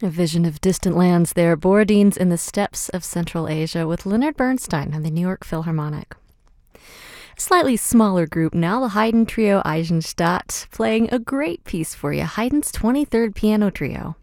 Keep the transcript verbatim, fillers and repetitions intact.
A vision of distant lands there, Borodin's In the Steppes of Central Asia with Leonard Bernstein and the New York Philharmonic. A slightly smaller group now, the Haydn Trio Eisenstadt, playing a great piece for you, Haydn's twenty-third Piano Trio.